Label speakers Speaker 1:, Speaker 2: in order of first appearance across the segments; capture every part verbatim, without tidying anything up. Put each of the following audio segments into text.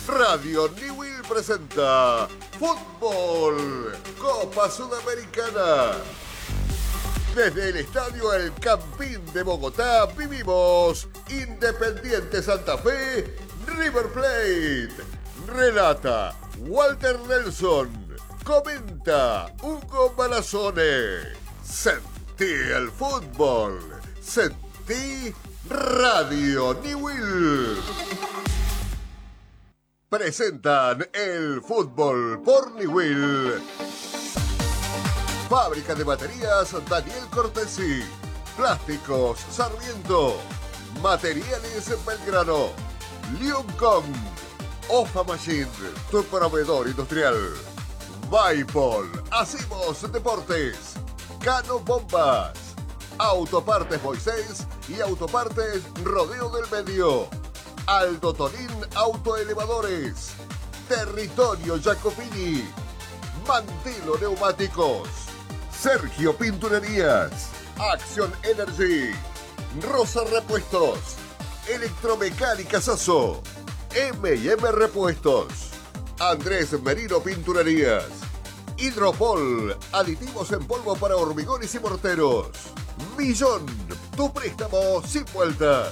Speaker 1: Radio Newell presenta Fútbol Copa Sudamericana. Desde el estadio El Campín de Bogotá vivimos Independiente Santa Fe, River Plate. Relata Walter Nelson. Comenta Hugo Malazone. Sentí el fútbol. Sentí Radio Newell. Presentan el fútbol por Newell. Fábrica de baterías Daniel Cortesi. Plásticos Sarmiento. Materiales Belgrano. Liuncom. Ofa Machine, tu proveedor industrial. Vaipol. Hacemos deportes. Cano Bombas. Autopartes Moisés y Autopartes Rodeo del Medio. Aldo Tonín Autoelevadores. Territorio Jacopini. Mantilo Neumáticos. Sergio Pinturerías. Action Energy. Rosa Repuestos. Electromecánica Sasso. eme y eme Repuestos. Andrés Merino Pinturerías. Hidropol. Aditivos en polvo para hormigones y morteros. Millón. Tu préstamo sin vueltas.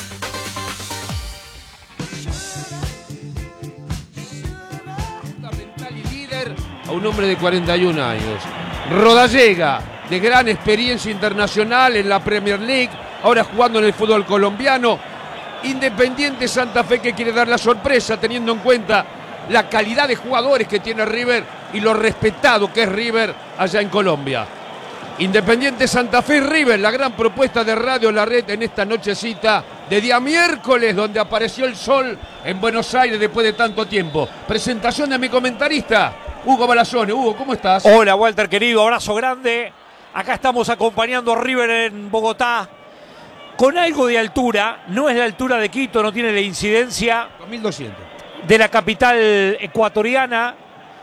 Speaker 2: A un hombre de cuarenta y un años. Rodallega, de gran experiencia internacional en la Premier League, ahora jugando en el fútbol colombiano. Independiente Santa Fe, que quiere dar la sorpresa teniendo en cuenta la calidad de jugadores que tiene River y lo respetado que es River allá en Colombia. Independiente Santa Fe y River, la gran propuesta de Radio La Red en esta nochecita de día miércoles, donde apareció el sol en Buenos Aires después de tanto tiempo. Presentación de mi comentarista, Hugo Malazone. Hugo, ¿cómo estás?
Speaker 3: Hola, Walter, querido, abrazo grande. Acá estamos acompañando a River en Bogotá con algo de altura. No es la altura de Quito, no tiene la incidencia
Speaker 2: dos mil doscientos
Speaker 3: de la capital ecuatoriana,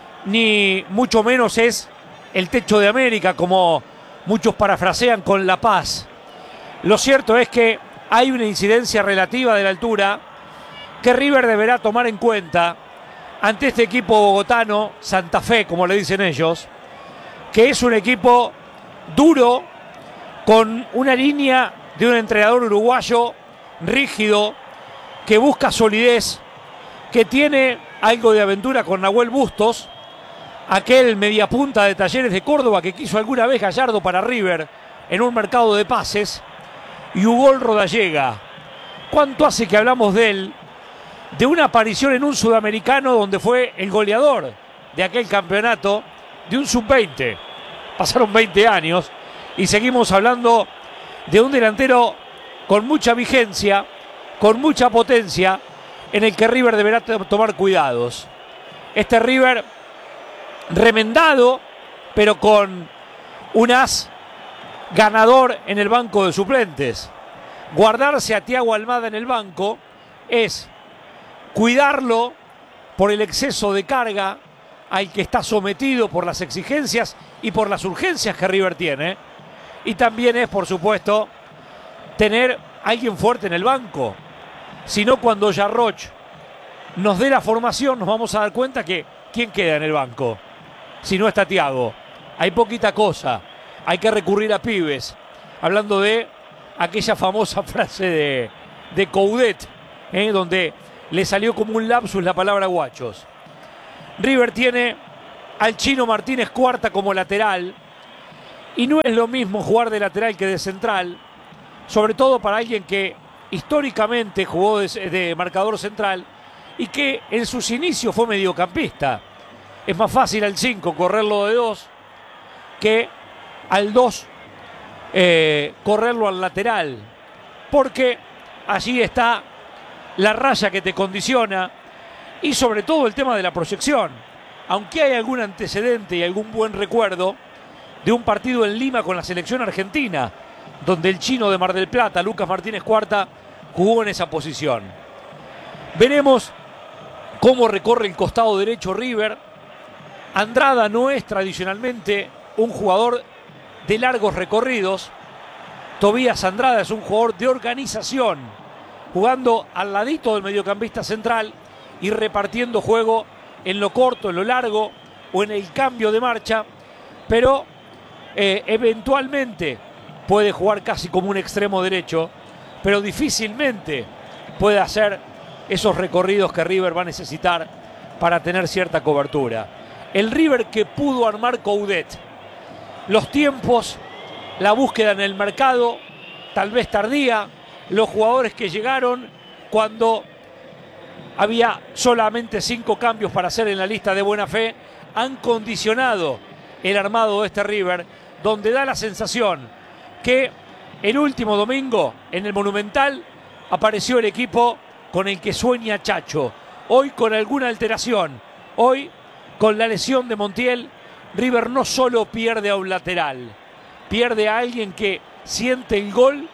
Speaker 3: ni mucho menos es el techo de América, como muchos parafrasean con La Paz. Lo cierto es que hay una incidencia relativa de la altura que River deberá tomar en cuenta ante este equipo bogotano, Santa Fe, como le dicen ellos, que es un equipo duro, con una línea de un entrenador uruguayo rígido, que busca solidez, que tiene algo de aventura con Nahuel Bustos, aquel mediapunta de Talleres de Córdoba que quiso alguna vez Gallardo para River en un mercado de pases, y Hugo Rodallega. ¿Cuánto hace que hablamos de él? De una aparición en un sudamericano donde fue el goleador de aquel campeonato, de un sub veinte. Pasaron veinte años y seguimos hablando de un delantero con mucha vigencia, con mucha potencia, en el que River deberá tomar cuidados. Este River remendado, pero con un as ganador en el banco de suplentes. Guardarse a Thiago Almada en el banco es cuidarlo por el exceso de carga al que está sometido por las exigencias y por las urgencias que River tiene. Y también es, por supuesto, tener a alguien fuerte en el banco. Si no, cuando Yarroch nos dé la formación, nos vamos a dar cuenta que ¿quién queda en el banco? Si no está Thiago. Hay poquita cosa. Hay que recurrir a pibes. Hablando de aquella famosa frase de, de Coudet, ¿eh? donde le salió como un lapsus la palabra guachos. River tiene al Chino Martínez Cuarta como lateral. Y no es lo mismo jugar de lateral que de central. Sobre todo para alguien que históricamente jugó de, de marcador central y que en sus inicios fue mediocampista. Es más fácil al cinco correrlo de dos que al dos eh, correrlo al lateral, porque allí está la raya que te condiciona y sobre todo el tema de la proyección. Aunque hay algún antecedente y algún buen recuerdo de un partido en Lima con la selección argentina, donde el chino de Mar del Plata, Lucas Martínez Cuarta, jugó en esa posición. Veremos cómo recorre el costado derecho River. Andrada no es tradicionalmente un jugador de largos recorridos. Tobías Andrada es un jugador de organización, jugando al ladito del mediocampista central ir repartiendo juego en lo corto, en lo largo o en el cambio de marcha, pero eh, eventualmente puede jugar casi como un extremo derecho, pero difícilmente puede hacer esos recorridos que River va a necesitar para tener cierta cobertura. El River que pudo armar Coudet, los tiempos, la búsqueda en el mercado, tal vez tardía, los jugadores que llegaron cuando había solamente cinco cambios para hacer en la lista de buena fe, han condicionado el armado de este River, donde da la sensación que el último domingo en el Monumental apareció el equipo con el que sueña Chacho. Hoy con alguna alteración, hoy con la lesión de Montiel, River no solo pierde a un lateral, pierde a alguien que siente el gol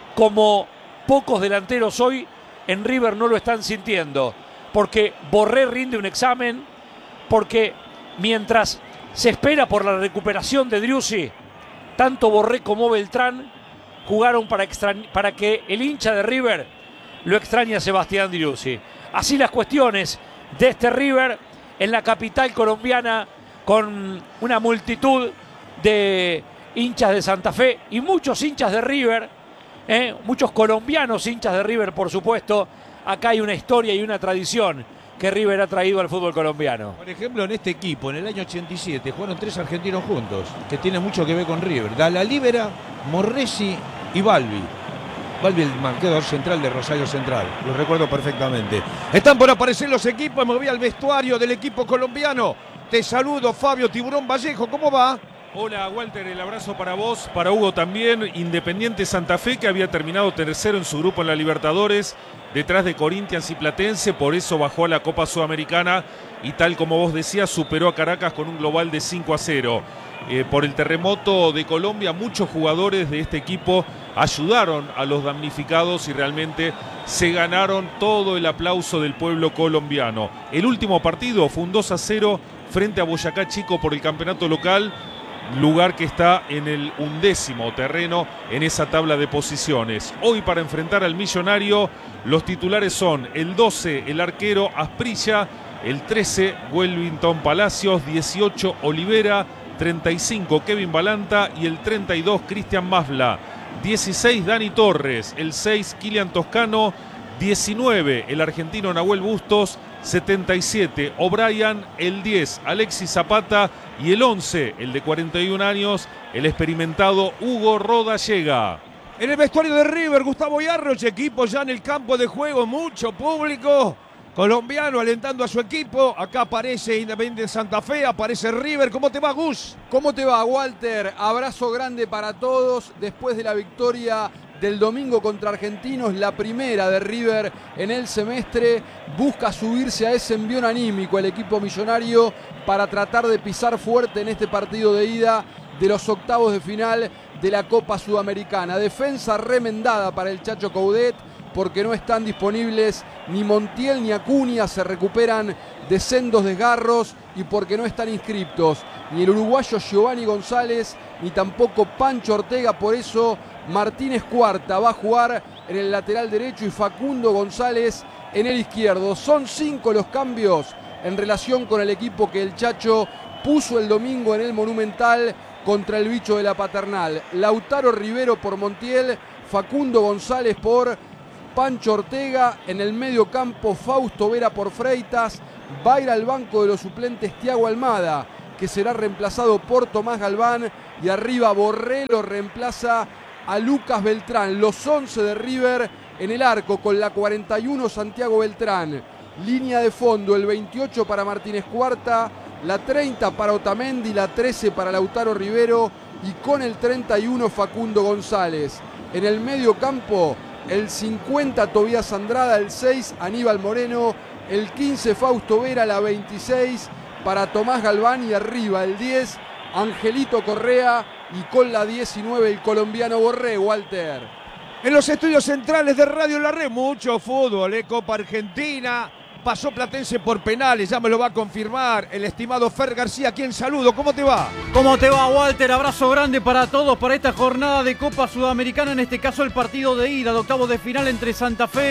Speaker 3: como pocos delanteros hoy en River no lo están sintiendo, porque Borré rinde un examen, porque mientras se espera por la recuperación de Driussi, tanto Borré como Beltrán jugaron para, para que el hincha de River lo extrañe a Sebastián Driussi. Así las cuestiones de este River en la capital colombiana, con una multitud de hinchas de Santa Fe y muchos hinchas de River, ¿eh? muchos colombianos hinchas de River, por supuesto. Acá hay una historia y una tradición que River ha traído al fútbol colombiano.
Speaker 2: Por ejemplo, en este equipo, en el año ochenta y siete, jugaron tres argentinos juntos, que tienen mucho que ver con River. Dalla Libera, Morresi y Balbi. Balbi, el marcador central de Rosario Central. Lo recuerdo perfectamente. Están por aparecer los equipos. Me voy al vestuario del equipo colombiano. Te saludo, Fabio Tiburón Vallejo. ¿Cómo va?
Speaker 4: Hola, Walter. El abrazo para vos, para Hugo también. Independiente Santa Fe, que había terminado tercero en su grupo en la Libertadores, detrás de Corinthians y Platense. Por eso bajó a la Copa Sudamericana y, tal como vos decías, superó a Caracas con un global de cinco a cero. Eh, por el terremoto de Colombia, muchos jugadores de este equipo ayudaron a los damnificados y realmente se ganaron todo el aplauso del pueblo colombiano. El último partido fue un dos a cero frente a Boyacá Chico por el campeonato local, lugar que está en el undécimo terreno en esa tabla de posiciones. Hoy, para enfrentar al Millonario, los titulares son el doce, el arquero Asprilla, el trece, Welvington Palacios, dieciocho, Olivera, treinta y cinco, Kevin Balanta y el treinta y dos, Cristian Masvla. dieciséis, Dani Torres, el seis, Kilian Toscano, diecinueve, el argentino Nahuel Bustos, setenta y siete, O'Brien, el diez, Alexis Zapata y el once, el de cuarenta y un años, el experimentado Hugo Rodallega.
Speaker 2: En el vestuario de River, Gustavo Yarroch, equipo ya en el campo de juego, mucho público colombiano alentando a su equipo. Acá aparece Independiente Santa Fe, aparece River. ¿Cómo te va, Gus?
Speaker 5: ¿Cómo te va, Walter? Abrazo grande para todos después de la victoria del domingo contra Argentinos, la primera de River en el semestre. Busca subirse a ese envión anímico el equipo millonario para tratar de pisar fuerte en este partido de ida de los octavos de final de la Copa Sudamericana. Defensa remendada para el Chacho Coudet, porque no están disponibles ni Montiel ni Acuña, se recuperan de sendos desgarros, y porque no están inscriptos ni el uruguayo Giovanni González ni tampoco Pancho Ortega. Por eso Martínez Cuarta va a jugar en el lateral derecho y Facundo González en el izquierdo. Son cinco los cambios en relación con el equipo que el Chacho puso el domingo en el Monumental contra el bicho de la Paternal. Lautaro Rivero por Montiel, Facundo González por Pancho Ortega, en el medio campo Fausto Vera por Freitas, va a ir al banco de los suplentes Thiago Almada, que será reemplazado por Tomás Galván, y arriba Borré lo reemplaza a Lucas Beltrán. Los once de River en el arco, con la cuarenta y uno Santiago Beltrán, línea de fondo el veintiocho para Martínez Cuarta, la treinta para Otamendi, la trece para Lautaro Rivero y con el treinta y uno Facundo González. En el medio campo el cincuenta Tobías Andrada, el seis Aníbal Moreno, el quince Fausto Vera, la veintiséis para Tomás Galván y arriba el diez Angelito Correa y con la diecinueve el colombiano Borré, Walter.
Speaker 2: En los estudios centrales de Radio La Red, mucho fútbol, ¿eh? Copa Argentina, pasó Platense por penales, ya me lo va a confirmar el estimado Fer García, a quien saludo. ¿Cómo te va?
Speaker 6: ¿Cómo te va, Walter? Abrazo grande para todos para esta jornada de Copa Sudamericana, en este caso el partido de ida de octavos de final entre Santa Fe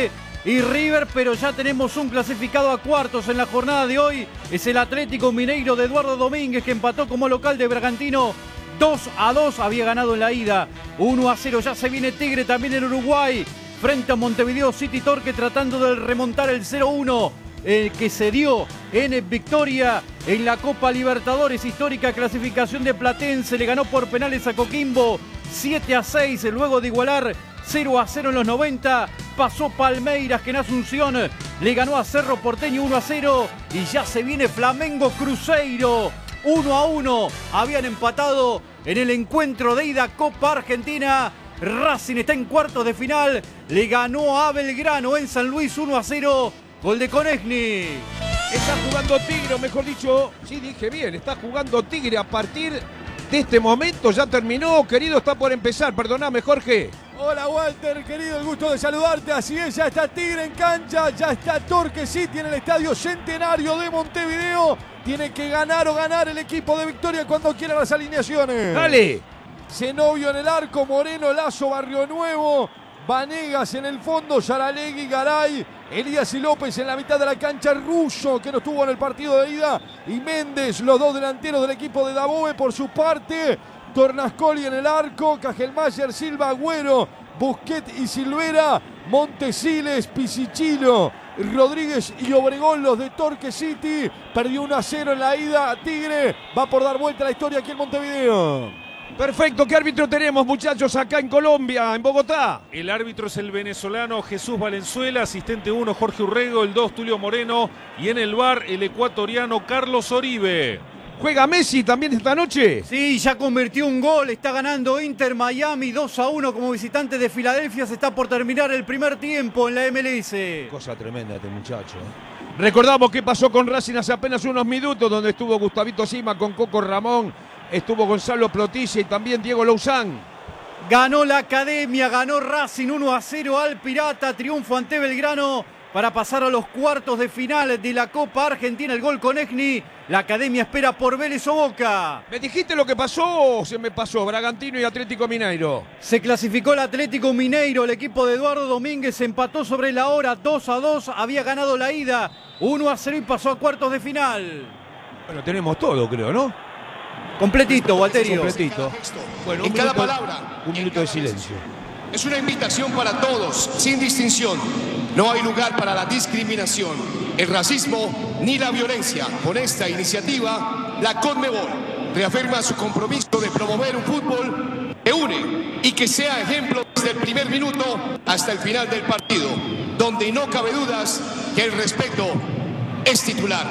Speaker 6: y River, pero ya tenemos un clasificado a cuartos en la jornada de hoy. Es el Atlético Mineiro de Eduardo Domínguez, que empató como local de Bragantino dos a dos, había ganado en la ida. uno a cero, ya se viene Tigre también en Uruguay, frente a Montevideo City Torque, tratando de remontar el cero uno. El que se dio en victoria en la Copa Libertadores, histórica clasificación de Platense, le ganó por penales a Coquimbo siete a seis, luego de igualar cero a cero en los noventa, pasó Palmeiras, que en Asunción le ganó a Cerro Porteño uno a cero, y ya se viene Flamengo Cruzeiro uno a uno, habían empatado en el encuentro de ida Copa Argentina. Racing está en cuartos de final, le ganó a Belgrano en San Luis uno a cero. Gol de Konechny.
Speaker 2: Está jugando Tigre, o mejor dicho, sí dije bien, está jugando Tigre a partir de este momento. Ya terminó, querido, está por empezar. Perdóname, Jorge.
Speaker 7: Hola Walter, querido, el gusto de saludarte. Así es, ya está Tigre en cancha, ya está Torque City en el Estadio Centenario de Montevideo. Tiene que ganar o ganar el equipo de Victoria cuando quiera las alineaciones.
Speaker 2: Dale.
Speaker 7: Zenobio en el arco, Moreno, Lazo, Barrio Nuevo, Vanegas en el fondo, Yaralegui, Garay, Elías y López en la mitad de la cancha, Russo, que no estuvo en el partido de ida, y Méndez, los dos delanteros del equipo de Dabove por su parte, Tornascoli en el arco, Cajelmayer, Silva, Agüero, Busquets y Silvera, Montesiles, Pisichilo, Rodríguez y Obregón, los de Torque City. Perdió uno a cero en la ida, Tigre va por dar vuelta a la historia aquí en Montevideo.
Speaker 2: Perfecto, ¿qué árbitro tenemos, muchachos, acá en Colombia, en Bogotá?
Speaker 4: El árbitro es el venezolano Jesús Valenzuela, asistente uno Jorge Urrego, el dos Tulio Moreno y en el V A R el ecuatoriano Carlos Oribe.
Speaker 2: ¿Juega Messi también esta noche?
Speaker 6: Sí, ya convirtió un gol, está ganando Inter Miami dos a uno como visitante de Filadelfia, se está por terminar el primer tiempo en la M L S.
Speaker 2: Cosa tremenda este muchacho. Recordamos qué pasó con Racing hace apenas unos minutos, donde estuvo Gustavito Sima con Coco Ramón, estuvo Gonzalo Plotilla y también Diego Louzán.
Speaker 6: Ganó la Academia, ganó Racing uno a cero al Pirata, triunfo ante Belgrano para pasar a los cuartos de final de la Copa Argentina. El gol Konechny, la Academia espera por Vélez o Boca.
Speaker 2: ¿Me dijiste lo que pasó o se me pasó? Bragantino y Atlético Mineiro.
Speaker 6: Se clasificó el Atlético Mineiro, el equipo de Eduardo Domínguez empató sobre la hora dos a dos, había ganado la ida uno a cero y pasó a cuartos de final.
Speaker 2: Bueno, tenemos todo, creo, ¿no?
Speaker 6: Completito, Walterio.
Speaker 2: Completito. Bueno, un
Speaker 8: en cada
Speaker 2: minuto,
Speaker 8: palabra.
Speaker 2: un minuto de silencio.
Speaker 8: Es una invitación para todos, sin distinción. No hay lugar para la discriminación, el racismo ni la violencia. Con esta iniciativa, la Conmebol reafirma su compromiso de promover un fútbol que une y que sea ejemplo desde el primer minuto hasta el final del partido, donde no cabe dudas que el respeto es titular.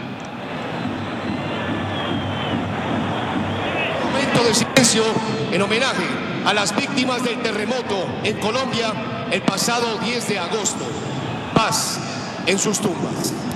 Speaker 8: Momento de silencio en homenaje a las víctimas del terremoto en Colombia el pasado diez de agosto. Paz en sus tumbas.